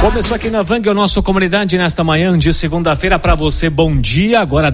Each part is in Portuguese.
Começou aqui na Vang, o nosso Comunidade, nesta manhã de segunda-feira. Para você, bom dia. Agora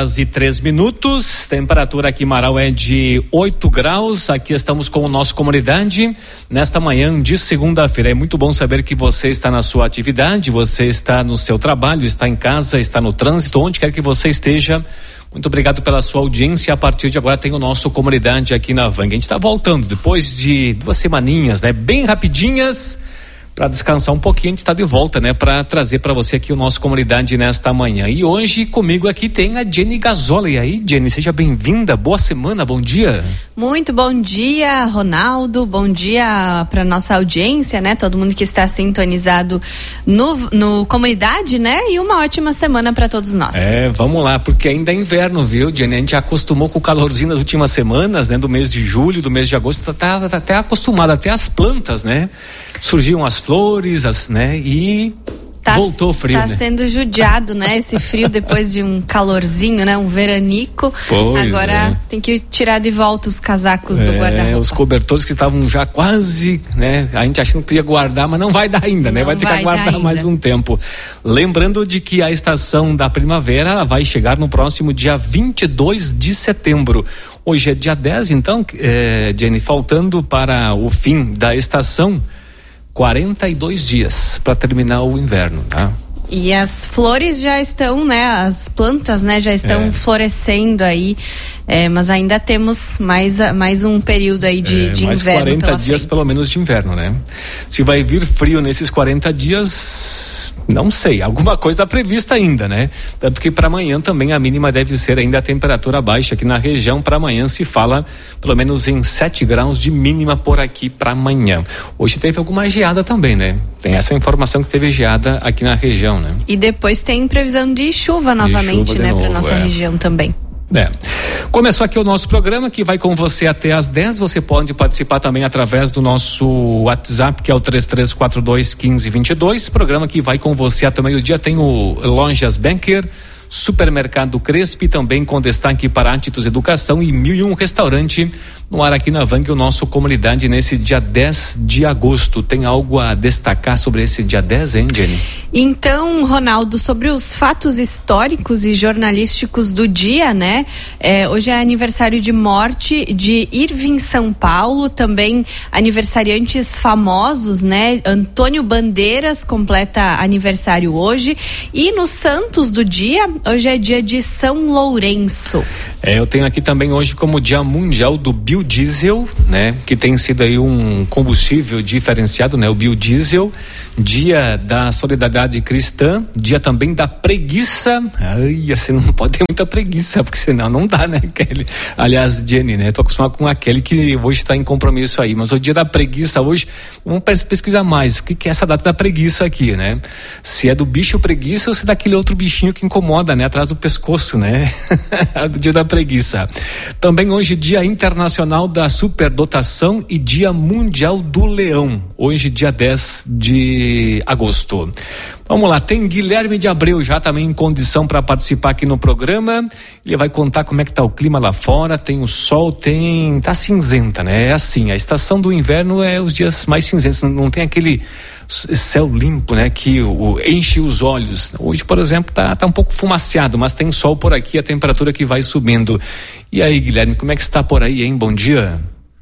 10h03. Temperatura aqui em Marau é de 8 graus. Aqui estamos com o nosso Comunidade nesta manhã de segunda-feira. É muito bom saber que você está na sua atividade, você está no seu trabalho, está em casa, está no trânsito, onde quer que você esteja. Muito obrigado pela sua audiência. A partir de agora tem o nosso Comunidade aqui na Vang. A gente está voltando depois de 2 semaninhas, né? Bem rapidinhas, para descansar um pouquinho. A gente está de volta, né? Para trazer para você aqui o nosso Comunidade nesta manhã. E hoje comigo aqui tem a Jenny Gazola. E aí, Jenny, seja bem-vinda. Boa semana, bom dia. Muito bom dia, Ronaldo. Bom dia para nossa audiência, né? Todo mundo que está sintonizado no Comunidade, né? E uma ótima semana para todos nós. Vamos lá, porque ainda é inverno, viu, Jenny? A gente já acostumou com o calorzinho das últimas semanas, né? Do mês de julho, do mês de agosto, tá até acostumado, até as plantas, né? Surgiam as flores, né? E voltou o frio, né? Tá sendo judiado, né? Esse frio depois de um calorzinho, né? Um veranico. Pois agora tem que tirar de volta os casacos do guarda-roupa. Os cobertores que estavam já quase, né? A gente achando que podia guardar, mas não vai dar ainda, né? Vai ter que aguardar mais um tempo. Lembrando de que a estação da primavera vai chegar no próximo dia 22 de setembro. Hoje é dia 10, então, Jenny, faltando para o fim da estação 42 dias para terminar o inverno, tá? E as flores já estão, né? As plantas, né? Já estão florescendo aí, mas ainda temos mais um período aí de mais inverno. 40 dias pelo menos de inverno, né? Se vai vir frio nesses 40 dias, não sei, alguma coisa está prevista ainda, né? Tanto que para amanhã também a mínima deve ser ainda a temperatura baixa aqui na região. Para amanhã se fala pelo menos em 7 graus de mínima por aqui para amanhã. Hoje teve alguma geada também, né? Tem essa informação que teve geada aqui na região, né? E depois tem previsão de chuva novamente, né? Para nossa região também. Começou aqui o nosso programa, que vai com você até às 10. Você pode participar também através do nosso WhatsApp, que é o 3342-1522. Programa que vai com você até meio-dia. Tem o Lojas Banker, Supermercado Crespi, também com destaque para Atitus Educação e 1001 Restaurante no ar aqui na Vang, o nosso Comunidade nesse dia 10 de agosto. Tem algo a destacar sobre esse dia 10, hein, Jenny? Então, Ronaldo, sobre os fatos históricos e jornalísticos do dia, né? Hoje é aniversário de morte de Irving São Paulo, também aniversariantes famosos, né? Antônio Bandeiras completa aniversário hoje, e no Santos do dia, hoje é dia de São Lourenço. Eu tenho aqui também hoje como dia mundial do biodiesel, né? Que tem sido aí um combustível diferenciado, né? O biodiesel, dia da solidariedade cristã, dia também da preguiça. Você não pode ter muita preguiça, porque senão não dá, né, Kelly? Aliás, Jenny, né? Tô acostumado com a Kelly que hoje está em compromisso aí, mas o dia da preguiça hoje, vamos pesquisar mais, o que é essa data da preguiça aqui, né? Se é do bicho preguiça ou se é daquele outro bichinho que incomoda, né? Atrás do pescoço, né? Do dia da preguiça. Também hoje dia internacional da superdotação e dia mundial do leão, hoje dia 10 de agosto. Vamos lá, tem Guilherme de Abreu já também em condição para participar aqui no programa. Ele vai contar como é que tá o clima lá fora. Tem o sol, tá cinzenta, né? É assim, a estação do inverno é os dias mais cinzentos, não tem aquele céu limpo, né? Que enche os olhos. Hoje, por exemplo, tá um pouco fumaciado, mas tem sol por aqui, a temperatura que vai subindo. E aí, Guilherme, como é que está por aí, hein? Bom dia.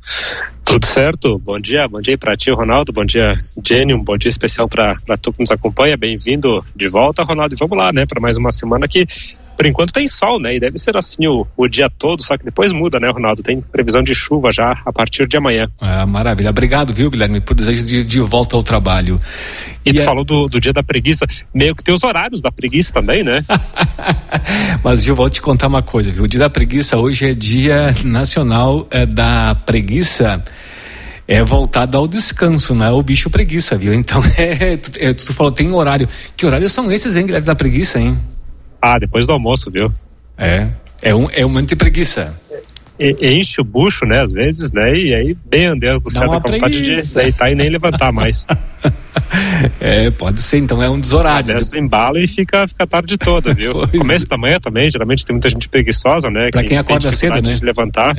Tudo certo, bom dia para ti, Ronaldo, bom dia, Jenny, um bom dia especial para tu que nos acompanha, bem-vindo de volta, Ronaldo, e vamos lá, né, para mais uma semana que por enquanto tem sol, né, e deve ser assim o dia todo, só que depois muda, né, Ronaldo, tem previsão de chuva já a partir de amanhã. Maravilha, obrigado, viu, Guilherme, por desejo de volta ao trabalho. E tu falou do dia da preguiça, meio que tem os horários da preguiça também, né? Mas, Gil, vou te contar uma coisa, viu, o dia da preguiça hoje é dia nacional da preguiça, voltado ao descanso, não é o bicho preguiça, viu? Então, tu falou, tem horário. Que horários são esses, hein, Guilherme, da preguiça, hein? Depois do almoço, viu? É um momento de preguiça. Enche o bucho, né, às vezes, né, e aí bem Deus do céu, dá vontade de deitar e nem levantar mais. Pode ser, então é um dos horários. Desembala e fica a tarde toda, viu? Começo da manhã também, geralmente tem muita gente preguiçosa, né? Pra quem acorda cedo, né? De levantar.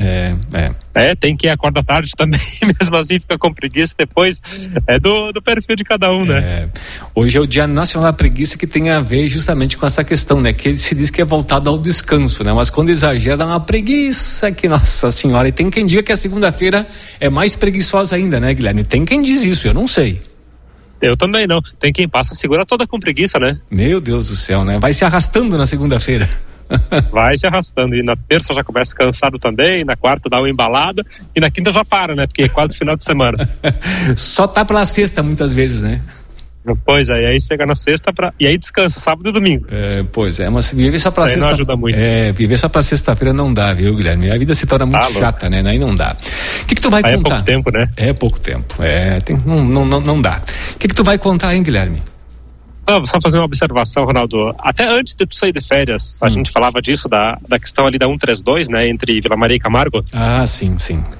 Tem quem acorda tarde também, mesmo assim fica com preguiça depois. É do perfil de cada um, né? Hoje é o Dia Nacional da Preguiça, que tem a ver justamente com essa questão, né? Que se diz que é voltado ao descanso, né? Mas quando exagera dá uma preguiça que, nossa senhora, e tem quem diga que a segunda-feira é mais preguiçosa ainda, né, Guilherme? Tem quem diz isso, eu não sei. Eu também não. Tem quem passa a segura toda com preguiça, né? Meu Deus do céu, né? Vai se arrastando na segunda-feira. Vai se arrastando. E na terça já começa cansado também, na quarta dá uma embalada e na quinta já para, né? Porque é quase final de semana. Só tá pra sexta muitas vezes, né? Pois é, e aí chega na sexta e aí descansa, sábado e domingo. Pois é, mas viver só pra sexta... não ajuda muito. Viver só pra sexta-feira não dá, viu, Guilherme? A vida se torna muito chata, né? Aí não dá. O que tu vai contar? É pouco tempo, né? É pouco tempo, não dá. O que tu vai contar, hein, Guilherme? Só fazer uma observação, Ronaldo. Até antes de tu sair de férias, a gente falava disso, da questão ali da 132, né? Entre Vila Maria e Camargo. Ah, sim.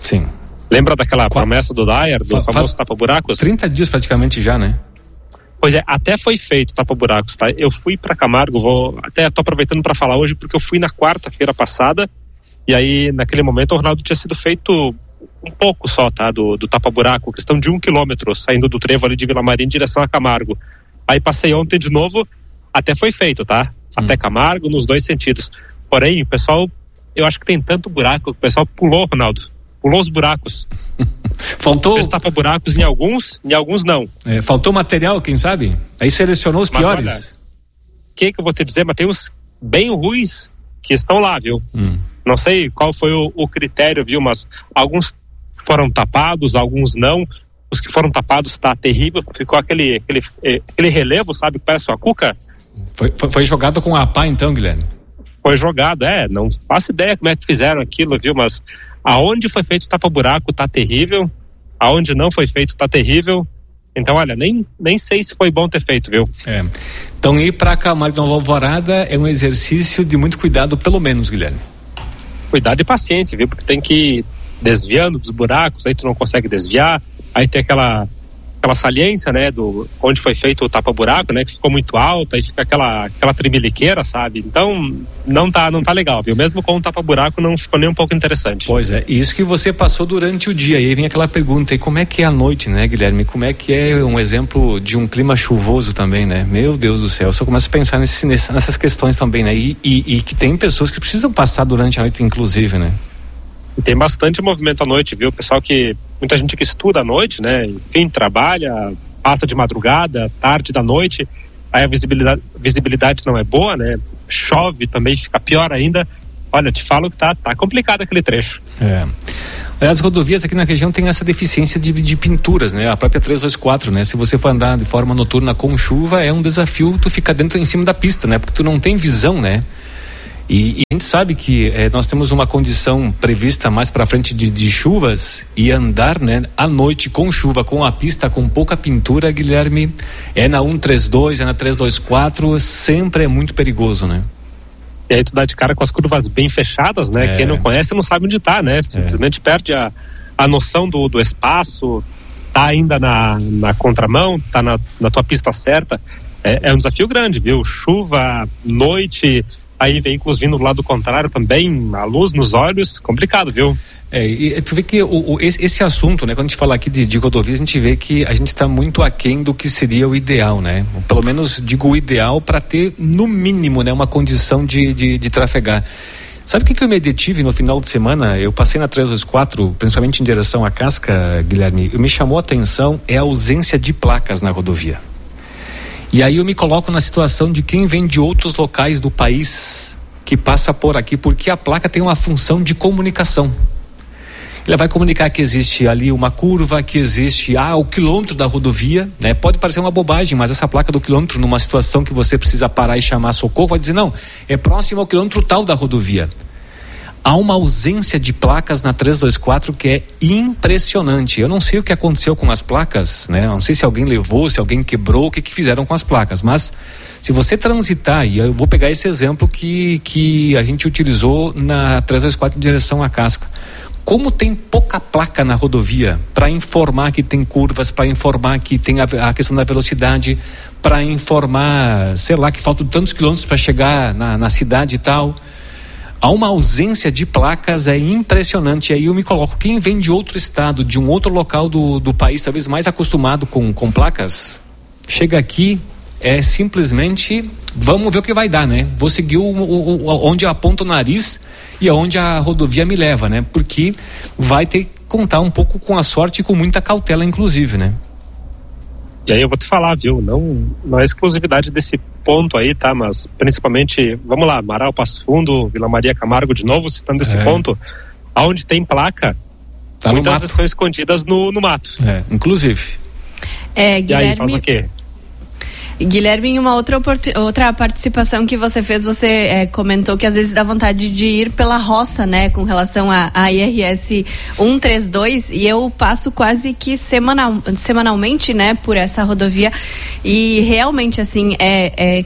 Lembra daquela promessa do Dyer, do famoso tapa-buracos? 30 dias praticamente já, né? Pois é, até foi feito tapa-buracos, tá? Eu fui para Camargo, tô aproveitando para falar hoje, porque eu fui na quarta-feira passada, e aí naquele momento o Ronaldo tinha sido feito um pouco só, tá? Do tapa-buraco, questão de 1 quilômetro, saindo do trevo ali de Vila Maria em direção a Camargo. Aí passei ontem de novo, até foi feito, tá? Até Camargo, nos dois sentidos. Porém, o pessoal, eu acho que tem tanto buraco, que o pessoal pulou, Ronaldo. Pulou os buracos. Faltou... Fez tapa-buracos em alguns não. Faltou material, quem sabe? Aí selecionou os piores. Olha, o que eu vou te dizer, mas tem uns bem ruins que estão lá, viu? Não sei qual foi o critério, viu? Mas alguns foram tapados, alguns não. Os que foram tapados tá terrível. Ficou aquele relevo, sabe? Que parece uma cuca. Foi jogado com a pá então, Guilherme? Foi jogado, não faço ideia como é que fizeram aquilo, viu? Mas aonde foi feito tapa-buraco tá terrível, aonde não foi feito tá terrível. Então, olha, nem sei se foi bom ter feito, viu? Então, ir pra Camargo Nova Alvorada é um exercício de muito cuidado, pelo menos, Guilherme. Cuidado e paciência, viu? Porque tem que ir desviando dos buracos, aí tu não consegue desviar, aí tem aquela saliência, né, onde foi feito o tapa-buraco, né, que ficou muito alta e fica aquela tremeliqueira, sabe? Então, não tá legal, viu? Mesmo com o tapa-buraco não ficou nem um pouco interessante. Pois é, isso que você passou durante o dia, e aí vem aquela pergunta, e como é que é a noite, né, Guilherme? Como é que é um exemplo de um clima chuvoso também, né? Meu Deus do céu, eu só começo a pensar nessas questões também, né? E que tem pessoas que precisam passar durante a noite, inclusive, né? E tem bastante movimento à noite, viu? Muita gente que estuda à noite, né? Enfim, trabalha, passa de madrugada, tarde da noite, aí a visibilidade não é boa, né? Chove também, fica pior ainda. Olha, te falo que tá complicado aquele trecho. As rodovias aqui na região têm essa deficiência de pinturas, né? A própria 324, né? Se você for andar de forma noturna com chuva, é um desafio tu ficar em cima da pista, né? Porque tu não tem visão, né? E a gente sabe que nós temos uma condição prevista mais para frente de chuvas, e andar, né, à noite com chuva, com a pista com pouca pintura, Guilherme, na 132, na 324, sempre é muito perigoso, né? E aí tu dá de cara com as curvas bem fechadas, né? Quem não conhece não sabe onde tá, né? Simplesmente perde a noção do espaço, tá ainda na contramão, tá na tua pista certa. É um desafio grande, viu? Chuva, noite... Aí veículos vindo do lado contrário também, a luz nos olhos, complicado, viu? E tu vê que esse assunto, né, quando a gente fala aqui de rodovias, a gente vê que a gente está muito aquém do que seria o ideal, né? Pelo menos digo o ideal para ter, no mínimo, né, uma condição de trafegar. Sabe o que eu me detive no final de semana? Eu passei na 324, principalmente em direção à Casca, Guilherme, me chamou a atenção a ausência de placas na rodovia. E aí eu me coloco na situação de quem vem de outros locais do país que passa por aqui, porque a placa tem uma função de comunicação. Ela vai comunicar que existe ali uma curva, que existe o quilômetro da rodovia, né? Pode parecer uma bobagem, mas essa placa do quilômetro, numa situação que você precisa parar e chamar socorro, vai dizer, não, é próximo ao quilômetro tal da rodovia. Há uma ausência de placas na 324 que é impressionante. Eu não sei o que aconteceu com as placas, né? Não sei se alguém levou, se alguém quebrou, o que fizeram com as placas, mas se você transitar, e eu vou pegar esse exemplo que a gente utilizou na 324 em direção à Casca, Como tem pouca placa na rodovia para informar que tem curvas, para informar que tem a questão da velocidade, para informar, sei lá, que faltam tantos quilômetros para chegar na cidade e tal. Há uma ausência de placas, é impressionante. E aí eu me coloco, quem vem de outro estado, de um outro local do país, talvez mais acostumado com placas, chega aqui, é simplesmente, vamos ver o que vai dar, né? Vou seguir onde eu aponto o nariz e aonde a rodovia me leva, né? Porque vai ter que contar um pouco com a sorte e com muita cautela, inclusive, né? E aí eu vou te falar, viu? Não é exclusividade desse ponto aí, tá? Mas principalmente, vamos lá, Marau, Passo Fundo, Vila Maria, Camargo, de novo citando esse ponto, aonde tem placa, tá, muitas estão escondidas no mato. Inclusive. Guilherme... E aí faz o quê? Guilherme, em uma outra participação que você fez, você comentou que às vezes dá vontade de ir pela roça, né, com relação à IRS 132, e eu passo quase que semanalmente, né, por essa rodovia, e realmente, assim, é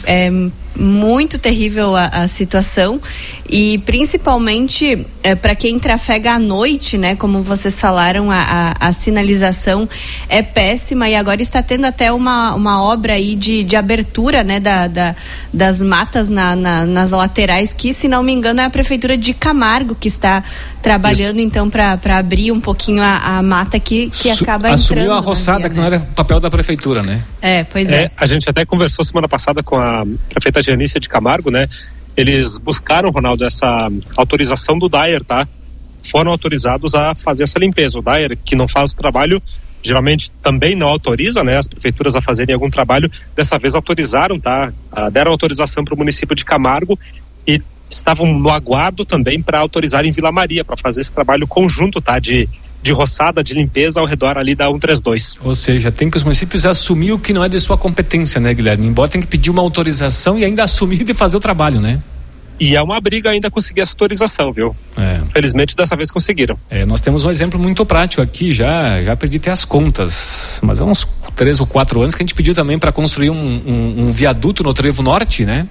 muito terrível a situação, e principalmente para quem trafega à noite, né, como vocês falaram, a sinalização é péssima, e agora está tendo até uma obra aí de abertura, né, das matas nas laterais, que, se não me engano, é a Prefeitura de Camargo que está trabalhando. Isso. Então, para abrir um pouquinho a mata que acaba entrando. Assumiu a roçada, que não era papel da Prefeitura, né? Pois é. A gente até conversou semana passada com a prefeita Janice de Camargo, né? Eles buscaram, Ronaldo, essa autorização do DAER, tá? Foram autorizados a fazer essa limpeza. O DAER, que não faz o trabalho, geralmente também não autoriza, né, as prefeituras a fazerem algum trabalho. Dessa vez autorizaram, tá? Deram autorização para o município de Camargo e estavam no aguardo também para autorizar em Vila Maria, para fazer esse trabalho conjunto, tá? De roçada, de limpeza ao redor ali da 132. Ou seja, tem que os municípios assumir o que não é de sua competência, né, Guilherme? Embora tem que pedir uma autorização e ainda assumir de fazer o trabalho, né? E é uma briga ainda conseguir essa autorização, viu? Felizmente dessa vez conseguiram. Nós temos um exemplo muito prático aqui, já perdi até as contas, mas há uns 3 ou 4 anos que a gente pediu também para construir um viaduto no Trevo Norte, né?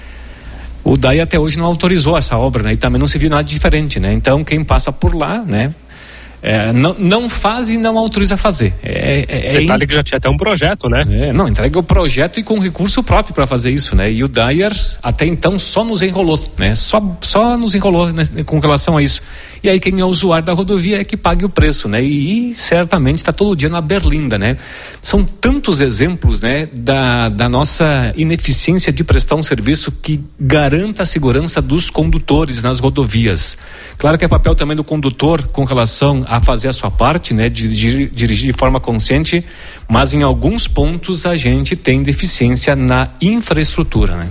O DAI até hoje não autorizou essa obra, né? E também não se viu nada diferente, né? Então quem passa por lá, né? Não faz e não autoriza a fazer. Detalhe que já tinha até um projeto, né? Não, entrega o projeto e com recurso próprio para fazer isso, né? E o DAER até então só nos enrolou, né? Só nos enrolou, né, com relação a isso. E aí quem é usuário da rodovia é que pague o preço, né? E certamente está todo dia na berlinda, né? São tantos exemplos, né, da nossa ineficiência de prestar um serviço que garanta a segurança dos condutores nas rodovias. Claro que é papel também do condutor com relação a fazer a sua parte, né, de dirigir de forma consciente, mas em alguns pontos a gente tem deficiência na infraestrutura, né?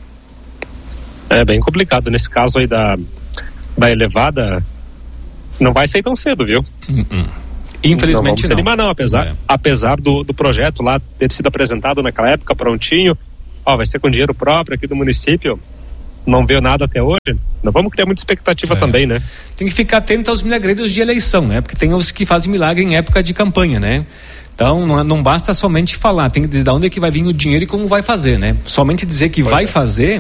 É bem complicado. Nesse caso aí da elevada, não vai sair tão cedo, viu? Infelizmente não. Animar, não, apesar do projeto lá ter sido apresentado naquela época prontinho, vai ser com dinheiro próprio aqui do município. Não veio nada até hoje, não vamos criar muita expectativa também, né? Tem que ficar atento aos milagreiros de eleição, né? Porque tem os que fazem milagre em época de campanha, né? Então não basta somente falar, tem que dizer de onde é que vai vir o dinheiro e como vai fazer, né? Somente dizer que vai fazer,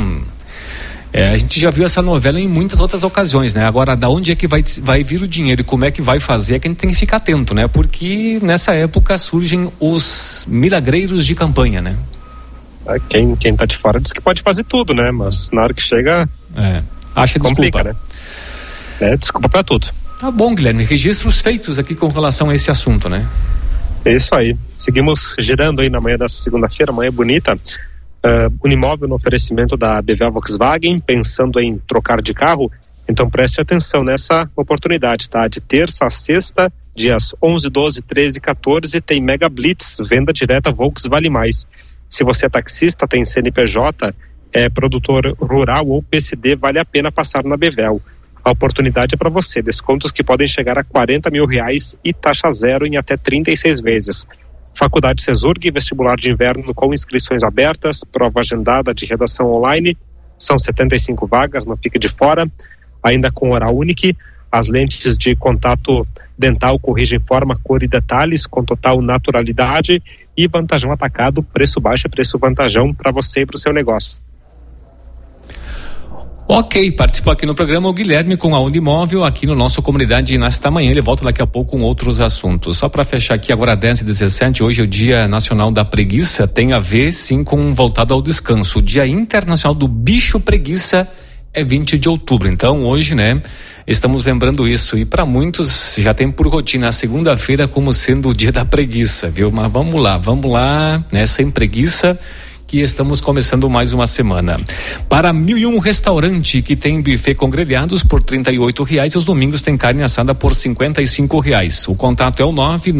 a gente já viu essa novela em muitas outras ocasiões, né? Agora, da onde é que vai vir o dinheiro e como é que vai fazer, é que a gente tem que ficar atento, né? Porque nessa época surgem os milagreiros de campanha, né? Quem tá de fora diz que pode fazer tudo, né? Mas na hora que chega, acha complica, desculpa, né? Desculpa pra tudo. Tá bom, Guilherme, registros feitos aqui com relação a esse assunto, né? É isso aí. Seguimos girando aí na manhã dessa segunda-feira, manhã bonita. Unimóvel no oferecimento da BVA Volkswagen, pensando em trocar de carro, então preste atenção nessa oportunidade, tá? De terça a sexta, dias 11, 12, 13 e 14, tem Mega Blitz, venda direta Volks Vale Mais. Se você é taxista, tem CNPJ, é produtor rural ou PCD, vale a pena passar na Bevel. A oportunidade é para você, descontos que podem chegar a R$40 mil e taxa zero em até 36 vezes. Faculdade Cesurg, vestibular de inverno com inscrições abertas, prova agendada de redação online, são 75 vagas, não fique de fora, ainda com Oral Unique, as lentes de contato dental corrigem forma, cor e detalhes com total naturalidade, e Vantajão Atacado, preço baixo e preço vantajão para você e para o seu negócio. Ok, participou aqui no programa o Guilherme com a Unimóvel aqui no nosso Comunidade nesta manhã. Ele volta daqui a pouco com outros assuntos. Só para fechar aqui agora 10h17, hoje é o Dia Nacional da Preguiça, tem a ver sim com voltado ao descanso. O Dia Internacional do Bicho Preguiça é 20 de outubro. Então hoje, né, estamos lembrando isso. E para muitos já tem por rotina a segunda-feira como sendo o dia da preguiça, viu? Mas vamos lá, né, sem preguiça, que estamos começando mais uma semana. Para 1001 Restaurante, que tem buffet com grelhados por R$38, e os domingos tem carne assada por R$55. O contato é o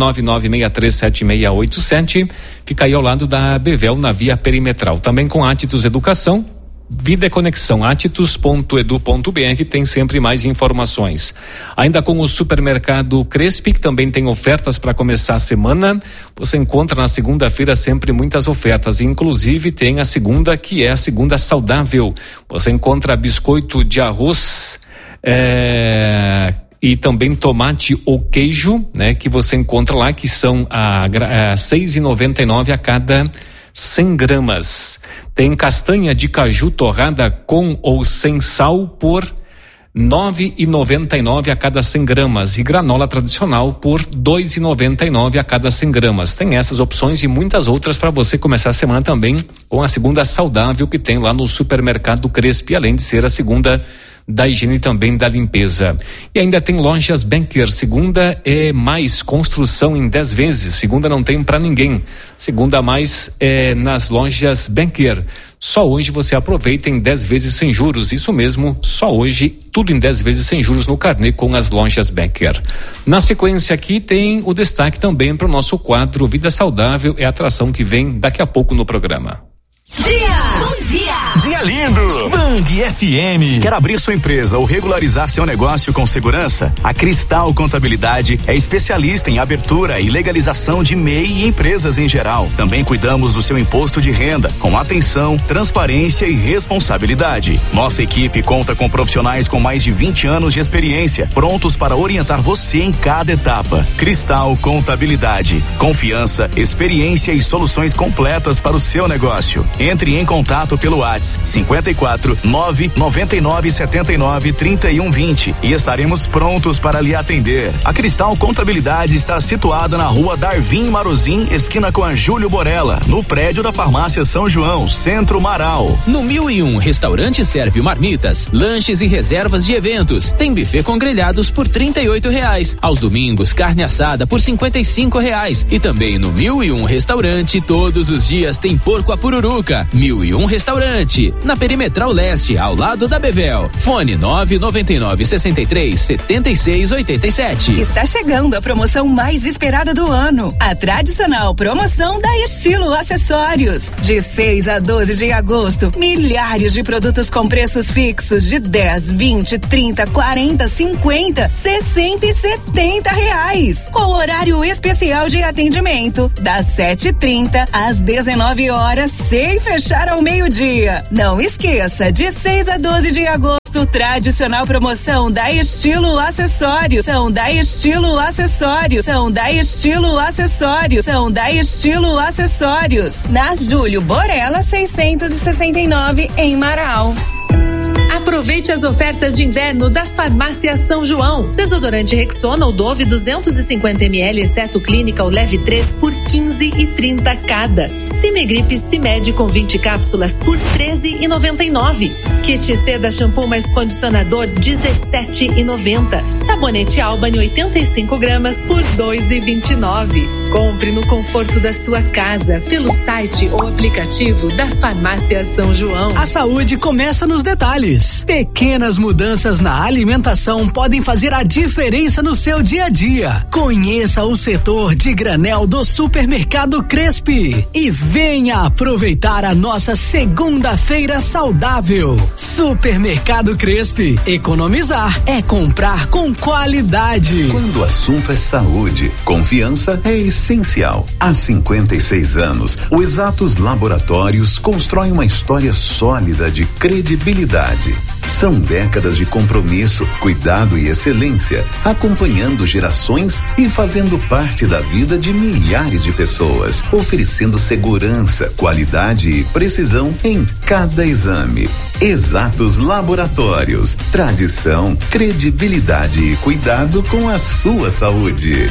999637687, fica aí ao lado da Bevel, na Via Perimetral. Também com Atitus Educação, Vida e Conexão, atitus.edu.br, tem sempre mais informações. Ainda com o supermercado Crespi, que também tem ofertas para começar a semana. Você encontra na segunda-feira sempre muitas ofertas, inclusive tem a segunda, que é a segunda saudável. Você encontra biscoito de arroz e também tomate ou queijo, né, que você encontra lá, que são a R$6,99 a cada 100 gramas. Tem castanha de caju torrada com ou sem sal por R$9,99 a cada 100 gramas e granola tradicional por R$2,99 a cada 100 gramas. Tem essas opções e muitas outras para você começar a semana também com a segunda saudável que tem lá no supermercado Crespi, além de ser a segunda da higiene e também da limpeza. E ainda tem lojas Banker. Segunda é mais construção em 10 vezes. Segunda não tem para ninguém. Segunda mais é nas lojas Banker. Só hoje você aproveita em 10 vezes sem juros. Isso mesmo, só hoje, tudo em 10 vezes sem juros no carnê com as lojas Banker. Na sequência aqui tem o destaque também para o nosso quadro Vida Saudável, é a atração que vem daqui a pouco no programa. Bom dia! Dia lindo! Vang FM. Quer abrir sua empresa ou regularizar seu negócio com segurança? A Cristal Contabilidade é especialista em abertura e legalização de MEI e empresas em geral. Também cuidamos do seu imposto de renda, com atenção, transparência e responsabilidade. Nossa equipe conta com profissionais com mais de 20 anos de experiência, prontos para orientar você em cada etapa. Cristal Contabilidade. Confiança, experiência e soluções completas para o seu negócio. Entre em contato pelo WhatsApp 54 999 79 31 20 e estaremos prontos para lhe atender. A Cristal Contabilidade está situada na Rua Darvin Marozin, esquina com a Júlio Borella, no prédio da Farmácia São João, Centro Marau. No 1001 Restaurante serve marmitas, lanches e reservas de eventos. Tem buffet com grelhados por R$38. Aos domingos, carne assada por R$55. E também no 1001 Restaurante, todos os dias tem porco à pururuca. 1001 Restaurante, na Perimetral Leste, ao lado da Bevel. Fone 999-63-7687. Está chegando a promoção mais esperada do ano. A tradicional promoção da Estilo Acessórios. De 6 a 12 de agosto, milhares de produtos com preços fixos de 10, 20, 30, 40, 50, 60 e R$70. Com horário especial de atendimento, das 7h30 às 19 horas, sem fechar ao meio-dia. Não esqueça, de 6 a 12 de agosto, tradicional promoção da Estilo Acessórios. São da Estilo Acessórios. São da Estilo Acessórios. São da Estilo Acessórios. Na Júlio Borella 669, em Marau. Aproveite as ofertas de inverno das Farmácias São João. Desodorante Rexona ou Dove 250 ml, exceto Clínica ou Leve 3 por R$15,30 cada. Cimegripe Cimed com 20 cápsulas por R$13,99. Kit Seda Shampoo mais Condicionador R$17,90. Sabonete Albany 85 gramas por R$2,29. Compre no conforto da sua casa pelo site ou aplicativo das Farmácias São João. A saúde começa nos detalhes. Pequenas mudanças na alimentação podem fazer a diferença no seu dia a dia. Conheça o setor de granel do Supermercado Crespi e venha aproveitar a nossa segunda-feira saudável. Supermercado Crespi. Economizar é comprar com qualidade. Quando o assunto é saúde, confiança é essencial. Há 56 anos, o Exatos Laboratórios constrói uma história sólida de credibilidade. São décadas de compromisso, cuidado e excelência, acompanhando gerações e fazendo parte da vida de milhares de pessoas, oferecendo segurança, qualidade e precisão em cada exame. Exatos Laboratórios, tradição, credibilidade e cuidado com a sua saúde.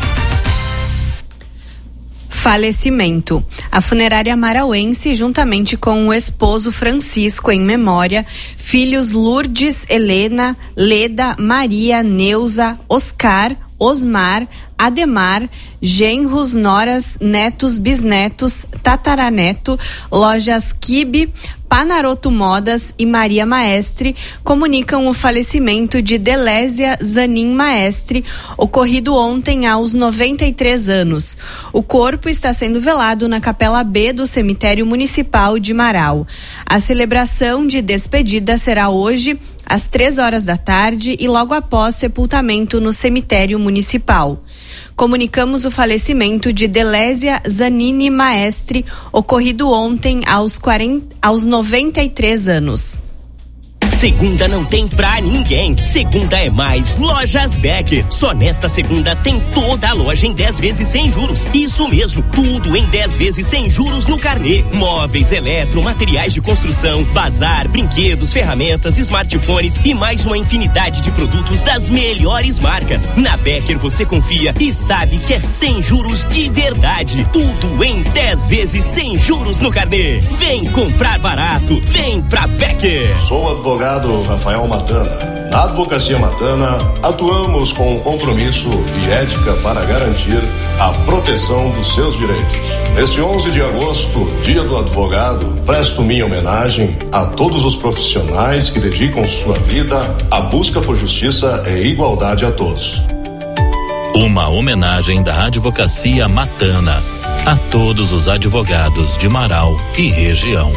Falecimento. A funerária marauense, juntamente com o esposo Francisco em memória, filhos Lourdes, Helena, Leda, Maria, Neuza, Oscar, Osmar, Ademar, genros, noras, netos, bisnetos, tataraneto, lojas Kibe, Panaroto Modas e Maria Maestre comunicam o falecimento de Delésia Zanin Maestre, ocorrido ontem aos 93 anos. O corpo está sendo velado na Capela B do Cemitério Municipal de Marau. A celebração de despedida será hoje às 3 horas da tarde e logo após sepultamento no cemitério municipal. Comunicamos o falecimento de Delésia Zanini Maestre, ocorrido ontem aos 93 anos. Segunda não tem pra ninguém. Segunda é mais Lojas Becker. Só nesta segunda tem toda a loja em 10 vezes sem juros. Isso mesmo, tudo em 10 vezes sem juros no carnê. Móveis, eletro, materiais de construção, bazar, brinquedos, ferramentas, smartphones e mais uma infinidade de produtos das melhores marcas. Na Becker você confia e sabe que é sem juros de verdade. Tudo em 10 vezes sem juros no carnê. Vem comprar barato, vem pra Becker. Sou advogado Rafael Matana. Na Advocacia Matana, atuamos com compromisso e ética para garantir a proteção dos seus direitos. Neste 11 de agosto, Dia do Advogado, presto minha homenagem a todos os profissionais que dedicam sua vida à busca por justiça e igualdade a todos. Uma homenagem da Advocacia Matana a todos os advogados de Marau e região.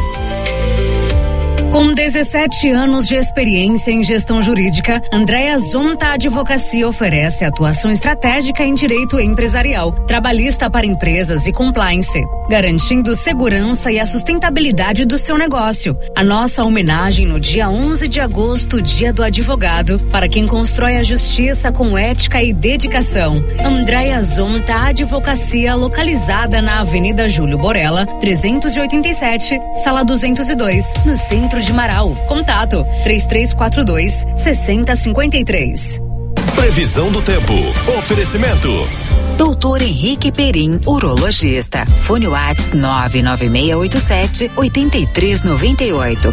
Com 17 anos de experiência em gestão jurídica, Andréa Zonta Advocacia oferece atuação estratégica em direito empresarial, trabalhista para empresas e compliance, garantindo segurança e a sustentabilidade do seu negócio. A nossa homenagem no dia 11 de agosto, Dia do Advogado, para quem constrói a justiça com ética e dedicação. Andréa Zonta Advocacia, localizada na Avenida Júlio Borella, 387, Sala 202, no centro de Marau. Contato 3342-6053. Previsão do tempo. Oferecimento. Doutor Henrique Perim, urologista. Fone Whats 99687-8398.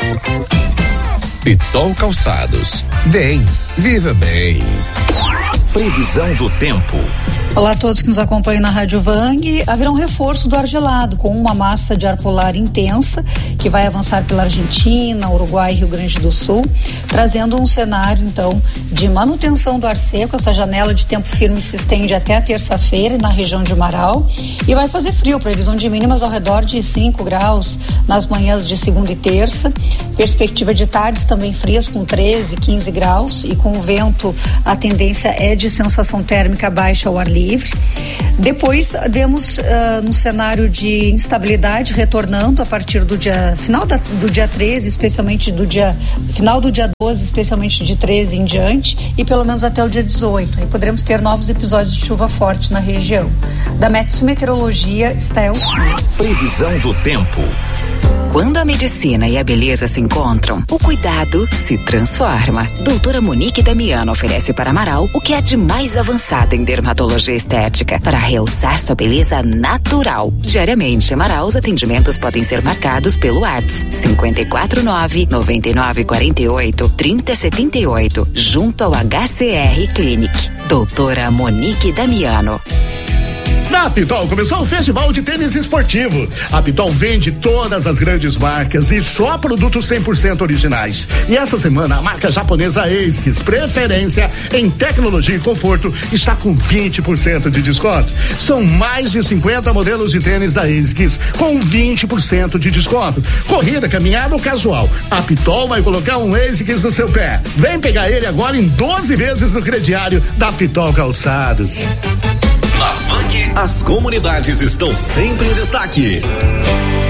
Pitol Calçados. Vem, viva bem. Previsão do tempo. Olá a todos que nos acompanham na Rádio Vang. Haverá um reforço do ar gelado com uma massa de ar polar intensa que vai avançar pela Argentina, Uruguai e Rio Grande do Sul, trazendo um cenário então de manutenção do ar seco. Essa janela de tempo firme se estende até a terça-feira na região de Marau e vai fazer frio, previsão de mínimas ao redor de 5 graus nas manhãs de segunda e terça, perspectiva de tardes também frias com 13, 15 graus e com o vento a tendência é de sensação térmica baixa ao ar livre. Depois vemos no cenário de instabilidade retornando a partir do dia final do dia 13, especialmente final do dia 12, especialmente de 13 em diante e pelo menos até o dia 18. Aí poderemos ter novos episódios de chuva forte na região. Da Metsu Meteorologia, Stael Sias. Previsão do tempo. Quando a medicina e a beleza se encontram, o cuidado se transforma. Doutora Monique Damiano oferece para Marau o que há de mais avançado em dermatologia estética para realçar sua beleza natural. Diariamente, em Marau, os atendimentos podem ser marcados pelo WhatsApp 549-9948-3078, junto ao HCR Clinic. Doutora Monique Damiano. Na Pitol começou o Festival de Tênis Esportivo. A Pitol vende todas as grandes marcas e só produtos 100% originais. E essa semana a marca japonesa ASICS, preferência em tecnologia e conforto, está com 20% de desconto. São mais de 50 modelos de tênis da ASICS com 20% de desconto. Corrida, caminhada ou casual. A Pitol vai colocar um ASICS no seu pé. Vem pegar ele agora em 12 vezes no crediário da Pitol Calçados. Na Vang, as comunidades estão sempre em destaque.